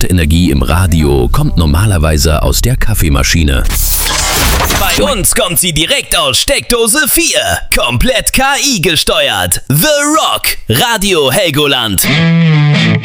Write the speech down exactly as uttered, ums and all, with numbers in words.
meiste Energie im Radio kommt normalerweise aus der Kaffeemaschine. Bei uns kommt sie direkt aus Steckdose vier. Komplett K I gesteuert. The Rock. Radio Helgoland.